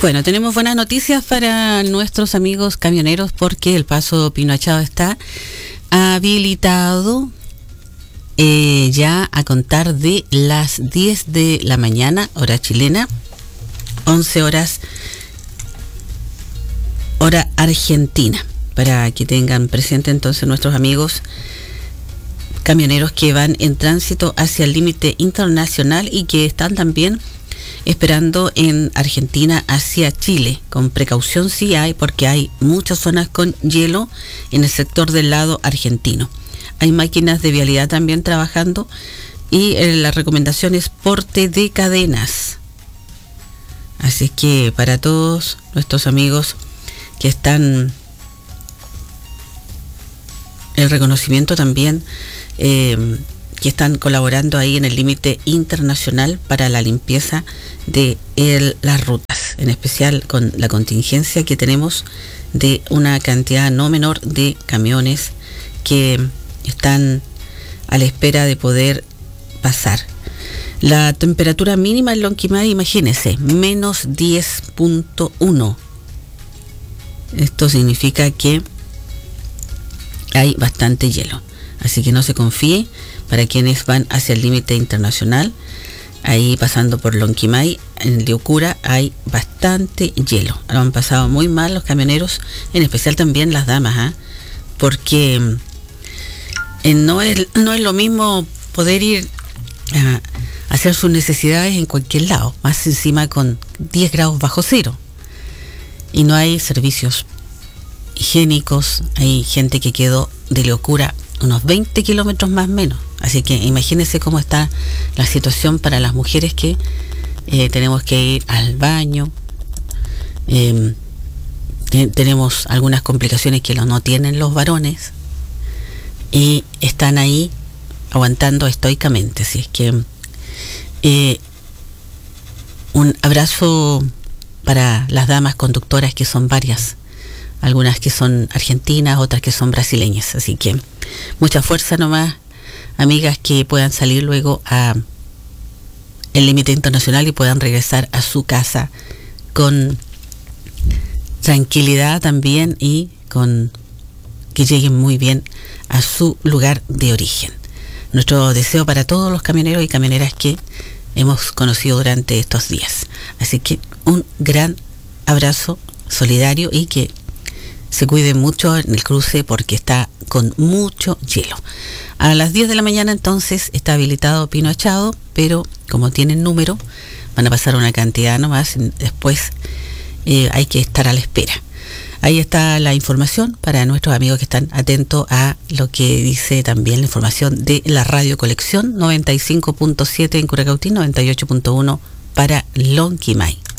Bueno, tenemos buenas noticias para nuestros amigos camioneros porque el paso Pino Achado está habilitado ya a contar de las 10 de la mañana, hora chilena, 11 horas, hora argentina, para que tengan presente entonces nuestros amigos camioneros que van en tránsito hacia el límite internacional y que están también esperando en Argentina hacia Chile. Con precaución sí hay, porque hay muchas zonas con hielo en el sector del lado argentino. Hay máquinas de vialidad también trabajando y la recomendación es porte de cadenas. Así es que para todos nuestros amigos que están, el reconocimiento también, que están colaborando ahí en el límite internacional para la limpieza de las rutas, en especial con la contingencia que tenemos de una cantidad no menor de camiones que están a la espera de poder pasar. La temperatura mínima en Lonquimay, imagínense, menos 10.1. Esto significa que hay bastante hielo, así que no se confíe. Para quienes van hacia el límite internacional, ahí pasando por Lonquimay, en Liucura hay bastante hielo. Lo han pasado muy mal los camioneros, en especial también las damas, porque no es lo mismo poder ir a hacer sus necesidades en cualquier lado, más encima con 10 grados bajo cero. Y no hay servicios higiénicos, hay gente que quedó de Liucura unos 20 kilómetros más o menos. Así que imagínense cómo está la situación para las mujeres que tenemos que ir al baño. Tenemos algunas complicaciones que no tienen los varones y están ahí aguantando estoicamente. Así es que un abrazo para las damas conductoras, que son varias, algunas que son argentinas, otras que son brasileñas. Así que mucha fuerza nomás, amigas, que puedan salir luego a el límite internacional y puedan regresar a su casa con tranquilidad también y con que lleguen muy bien a su lugar de origen. Nuestro deseo para todos los camioneros y camioneras que hemos conocido durante estos días. Así que un gran abrazo solidario y que se cuiden mucho en el cruce porque está con mucho hielo. A las 10 de la mañana entonces está habilitado Pino Achado, pero como tienen número, van a pasar una cantidad nomás. Después hay que estar a la espera. Ahí está la información para nuestros amigos que están atentos a lo que dice también la información de la Radio Colección, 95.7 en Curacautín, 98.1 para Lonquimay.